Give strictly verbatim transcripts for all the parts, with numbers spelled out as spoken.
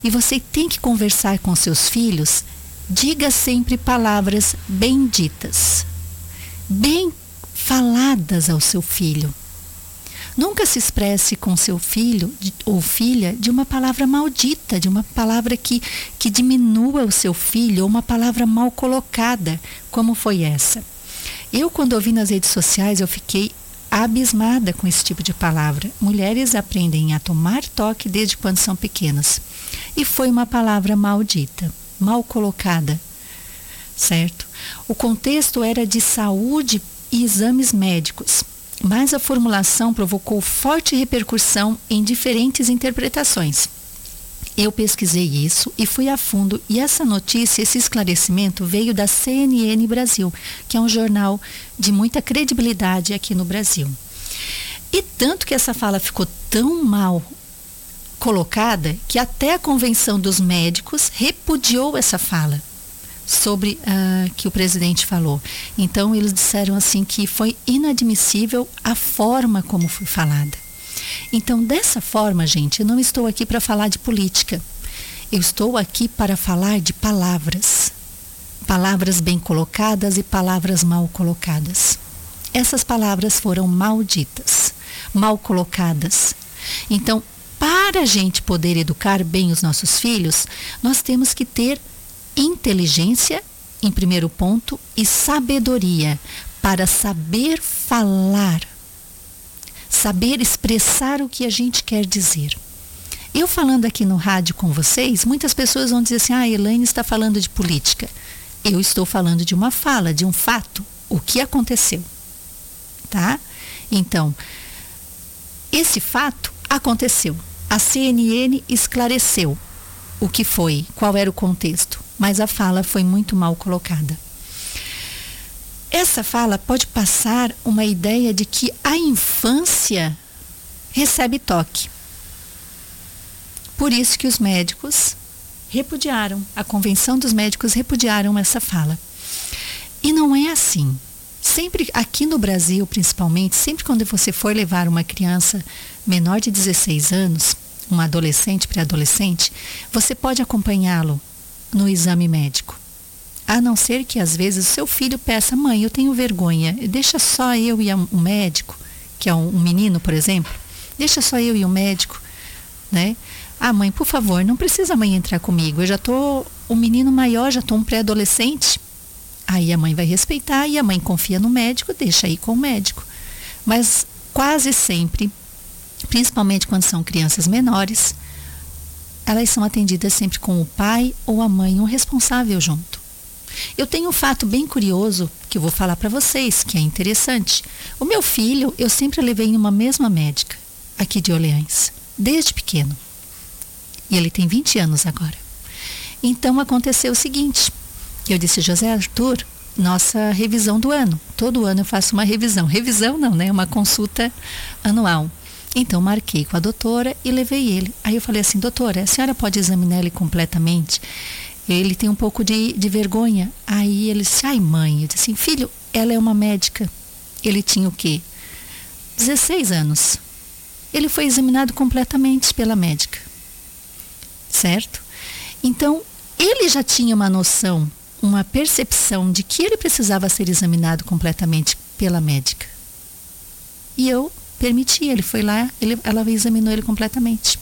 e você tem que conversar com seus filhos, diga sempre palavras benditas, bem faladas ao seu filho. Nunca se expresse com seu filho ou filha de uma palavra maldita, de uma palavra que, que diminua o seu filho, ou uma palavra mal colocada, como foi essa. Eu, quando ouvi nas redes sociais, eu fiquei abismada com esse tipo de palavra. Mulheres aprendem a tomar toque desde quando são pequenas. E foi uma palavra maldita, mal colocada, certo? O contexto era de saúde e exames médicos, mas a formulação provocou forte repercussão em diferentes interpretações. Eu pesquisei isso e fui a fundo, e essa notícia, esse esclarecimento veio da C N N Brasil, que é um jornal de muita credibilidade aqui no Brasil. E tanto que essa fala ficou tão mal colocada que até a Convenção dos Médicos repudiou essa fala sobre uh, que o presidente falou. Então eles disseram assim que foi inadmissível a forma como foi falada. Então, dessa forma, gente, eu não estou aqui para falar de política. Eu estou aqui para falar de palavras. Palavras bem colocadas e palavras mal colocadas. Essas palavras foram malditas, mal colocadas. Então, para a gente poder educar bem os nossos filhos, nós temos que ter inteligência, em primeiro ponto, e sabedoria para saber falar, saber expressar o que a gente quer dizer. Eu falando aqui no rádio com vocês, muitas pessoas vão dizer assim: ah, a Elaine está falando de política. Eu estou falando de uma fala, de um fato, o que aconteceu, tá? Então, esse fato aconteceu. A C N N esclareceu o que foi, qual era o contexto, mas a fala foi muito mal colocada. Essa fala pode passar uma ideia de que a infância recebe toque. Por isso que os médicos repudiaram, a Convenção dos Médicos repudiaram essa fala. E não é assim. Sempre aqui no Brasil, principalmente, sempre quando você for levar uma criança menor de dezesseis anos, um adolescente, pré-adolescente, você pode acompanhá-lo no exame médico. A não ser que às vezes o seu filho peça: mãe, eu tenho vergonha, deixa só eu e o médico, que é um, um menino, por exemplo, deixa só eu e o médico, né? Ah, mãe, por favor, não precisa a mãe entrar comigo, eu já tô um menino maior, já tô um pré-adolescente. Aí a mãe vai respeitar e a mãe confia no médico, deixa aí com o médico. Mas quase sempre, principalmente quando são crianças menores, elas são atendidas sempre com o pai ou a mãe, um responsável junto. Eu tenho um fato bem curioso que eu vou falar para vocês, que é interessante. O meu filho, eu sempre levei em uma mesma médica, aqui de Orleans, desde pequeno. E ele tem vinte anos agora. Então aconteceu o seguinte: eu disse: José Arthur, nossa revisão do ano. Todo ano eu faço uma revisão. Revisão não, né? Uma consulta anual. Então marquei com a doutora e levei ele. Aí eu falei assim: doutora, a senhora pode examinar ele completamente? Ele tem um pouco de, de vergonha. Aí ele disse: ai, mãe. Eu disse assim: filho, ela é uma médica. Ele tinha o quê? dezesseis anos. Ele foi examinado completamente pela médica. Certo? Então, ele já tinha uma noção, uma percepção de que ele precisava ser examinado completamente pela médica. E eu permiti, ele foi lá, ele, ela examinou ele completamente.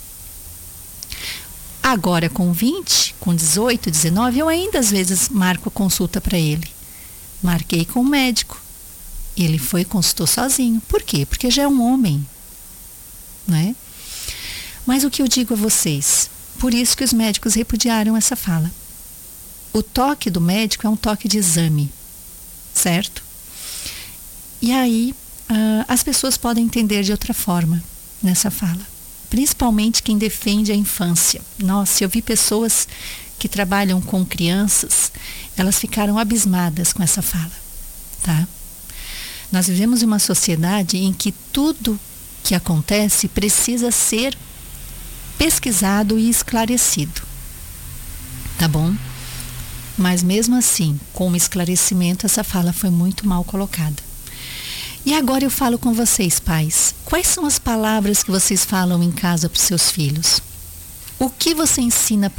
Agora com vinte, com dezoito, dezenove, eu ainda às vezes marco consulta para ele. Marquei com o médico. Ele foi e consultou sozinho. Por quê? Porque já é um homem, né? Mas o que eu digo a vocês, por isso que os médicos repudiaram essa fala. O toque do médico é um toque de exame, certo? E aí uh, as pessoas podem entender de outra forma nessa fala. Principalmente quem defende a infância. Nossa, eu vi pessoas que trabalham com crianças, elas ficaram abismadas com essa fala, tá? Nós vivemos em uma sociedade em que tudo que acontece precisa ser pesquisado e esclarecido, tá bom? Mas mesmo assim, com o esclarecimento, essa fala foi muito mal colocada. E agora eu falo com vocês, pais. Quais são as palavras que vocês falam em casa para os seus filhos? O que você ensina